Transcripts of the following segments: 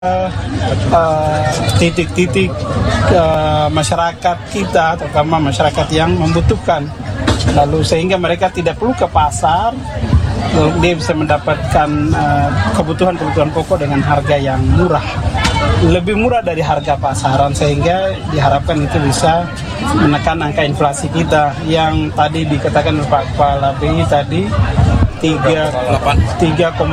titik-titik masyarakat kita, terutama masyarakat yang membutuhkan. Lalu sehingga mereka tidak perlu ke pasar, dia bisa mendapatkan kebutuhan-kebutuhan pokok dengan harga yang murah, lebih murah dari harga pasaran, sehingga diharapkan itu bisa menekan angka inflasi kita yang tadi dikatakan oleh Pak Kepala BI tadi 3,85.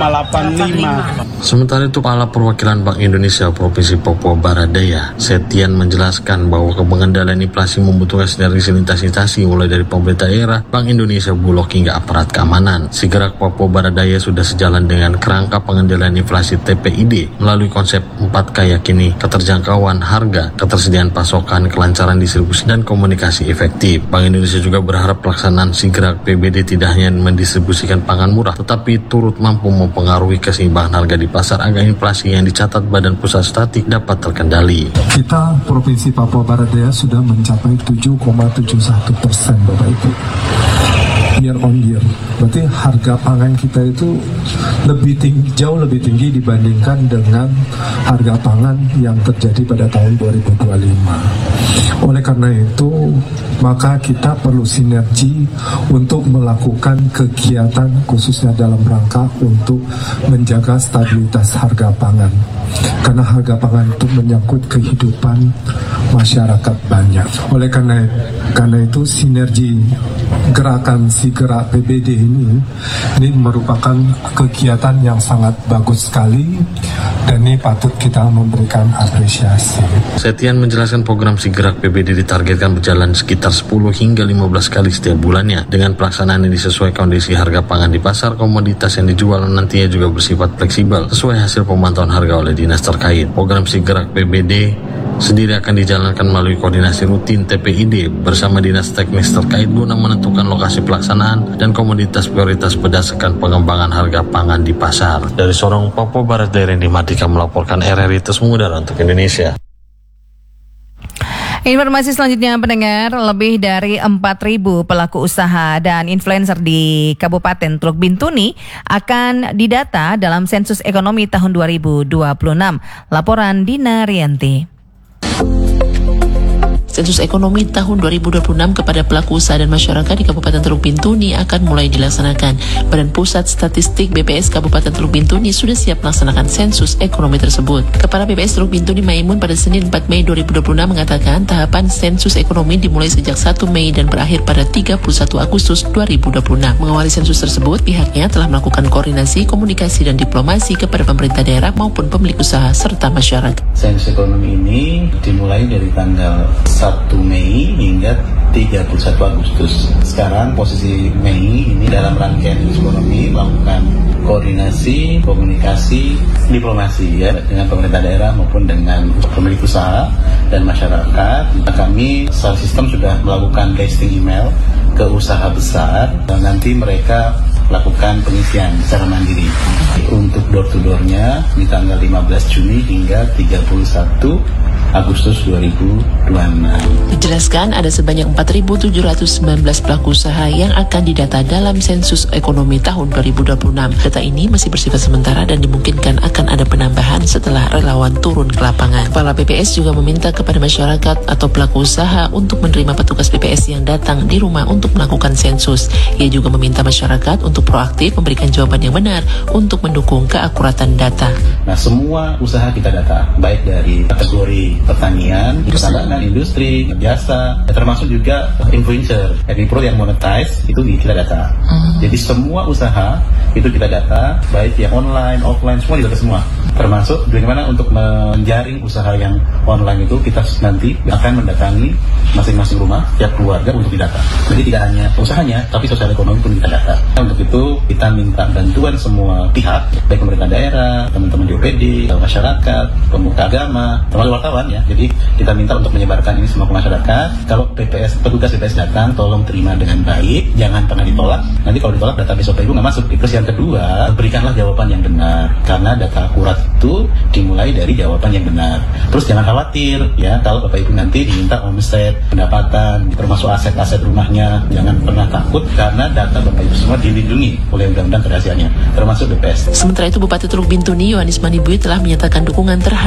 Sementara itu, Kepala Perwakilan Bank Indonesia Provinsi Papua Barat Daya, Setian, menjelaskan bahwa pengendalian inflasi membutuhkan sinergi lintas instansi mulai dari pemerintah daerah, Bank Indonesia, Bulog hingga aparat keamanan. Sigerak Papua Barat Daya sudah sejalan dengan kerangka pengendalian inflasi TPID melalui konsep 4K, yakni keterjangkauan harga, ketersediaan pasokan, kelancaran distribusi, dan komunikasi efektif. Bank Indonesia juga berharap pelaksanaan Sigerak PBD tidak hanya mendistribusikan pangan murah, tetapi turut mampu mempengaruhi keseimbangan harga di pasar agar inflasi yang dicatat Badan Pusat Statistik dapat terkendali. Kita Provinsi Papua Barat Daya sudah mencapai 7,71%, Bapak Ibu. Year on year, berarti harga pangan kita itu jauh lebih tinggi dibandingkan dengan harga pangan yang terjadi pada tahun 2025. Oleh karena itu, maka kita perlu sinergi untuk melakukan kegiatan khususnya dalam rangka untuk menjaga stabilitas harga pangan. Karena harga pangan itu menyangkut kehidupan masyarakat banyak. Oleh karena itu sinergi gerakan Sigerak PBD ini merupakan kegiatan yang sangat bagus sekali dan ini patut kita memberikan apresiasi. Setian menjelaskan program Sigerak PBD ditargetkan berjalan sekitar 10 hingga 15 kali setiap bulannya. Dengan pelaksanaan yang disesuaikan kondisi harga pangan di pasar, komoditas yang dijual nantinya juga bersifat fleksibel sesuai hasil pemantauan harga oleh dinas terkait. Program Sigerak PBD sendiri akan dijalankan melalui koordinasi rutin TPID bersama dinas teknis terkait guna menentukan lokasi pelaksanaan dan komoditas prioritas berdasarkan pengembangan harga pangan di pasar. Dari Sorong, Papua Barat Daya, Randy Mardika melaporkan RRI Terus Mengudara untuk Indonesia. Informasi selanjutnya, pendengar, lebih dari 4.000 pelaku usaha dan influencer di Kabupaten Teluk Bintuni akan didata dalam sensus ekonomi tahun 2026. Laporan Dina Rianti. Sensus ekonomi tahun 2026 kepada pelaku usaha dan masyarakat di Kabupaten Teluk Bintuni akan mulai dilaksanakan. Badan Pusat Statistik BPS Kabupaten Teluk Bintuni sudah siap melaksanakan sensus ekonomi tersebut. Kepala BPS Teluk Bintuni Maimun pada Senin 4 Mei 2026 mengatakan tahapan sensus ekonomi dimulai sejak 1 Mei dan berakhir pada 31 Agustus 2026. Mengawali sensus tersebut, pihaknya telah melakukan koordinasi, komunikasi, dan diplomasi kepada pemerintah daerah maupun pemilik usaha serta masyarakat. Sensus ekonomi ini dimulai dari tanggal 1 Mei hingga 31 Agustus. Sekarang posisi Mei ini dalam rangkaian ekonomi melakukan koordinasi, komunikasi, diplomasi ya dengan pemerintah daerah maupun dengan pemilik usaha dan masyarakat. Kami secara sistem sudah melakukan casting email ke usaha besar dan nanti mereka lakukan pengisian secara mandiri. Untuk door-to-door-nya di tanggal 15 Juni hingga 31 Agustus 2026. Dijelaskan ada sebanyak 4.719 pelaku usaha yang akan didata dalam sensus ekonomi tahun 2026. Data ini masih bersifat sementara dan dimungkinkan akan ada penambahan setelah relawan turun ke lapangan. Kepala BPS juga meminta kepada masyarakat atau pelaku usaha untuk menerima petugas BPS yang datang di rumah untuk melakukan sensus. Ia juga meminta masyarakat untuk proaktif memberikan jawaban yang benar untuk mendukung keakuratan data. Nah, semua usaha kita data, baik dari kategori pertanian, pertambangan, industri, jasa, termasuk juga influencer, pro yang monetize, itu kita data. Jadi semua usaha itu kita data, baik yang online, offline, semua didata semua. Termasuk bagaimana untuk menjaring usaha yang online itu kita nanti akan mendatangi masing-masing rumah, tiap keluarga untuk didata. Jadi tidak hanya usahanya, tapi sosial ekonomi pun kita data. Untuk itu kita minta bantuan semua pihak, baik pemerintah daerah, teman-teman di OPD, masyarakat, pemuka agama, termasuk wartawan, ya. Jadi kita minta untuk menyebarkan ini semua ke masyarakat. Kalau petugas BPS datang, tolong terima dengan baik, jangan pernah ditolak. Nanti kalau ditolak data besok Ibu nggak masuk. Terus yang kedua, berikanlah jawaban yang benar, karena data akurat itu dimulai dari jawaban yang benar. Terus jangan khawatir ya, kalau Bapak Ibu nanti diminta omset, pendapatan, termasuk aset-aset rumahnya, jangan pernah takut karena data Bapak Ibu semua dilindungi oleh undang-undang kerahasiaannya, termasuk BPS. Sementara itu Bupati Teluk Bintuni Yohanis Manibuy telah menyatakan dukungan terhadap